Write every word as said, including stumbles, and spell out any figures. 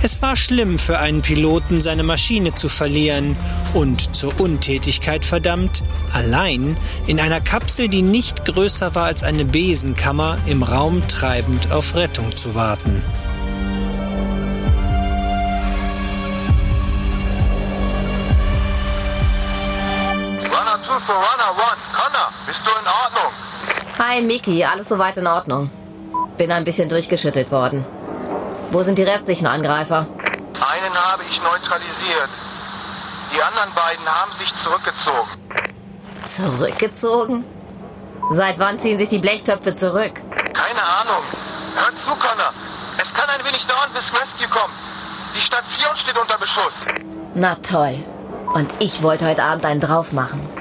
Es war schlimm für einen Piloten, seine Maschine zu verlieren und zur Untätigkeit verdammt, allein in einer Kapsel, die nicht größer war als eine Besenkammer, im Raum treibend auf Rettung zu warten. Runner two for Runner one. Connor, bist du in Ordnung? Hi Mickey, alles soweit in Ordnung. Bin ein bisschen durchgeschüttelt worden. Wo sind die restlichen Angreifer? Einen habe ich neutralisiert. Die anderen beiden haben sich zurückgezogen. Zurückgezogen? Seit wann ziehen sich die Blechtöpfe zurück? Keine Ahnung. Hör zu, Connor. Es kann ein wenig dauern, bis Rescue kommt. Die Station steht unter Beschuss. Na toll. Und ich wollte heute Abend einen drauf machen.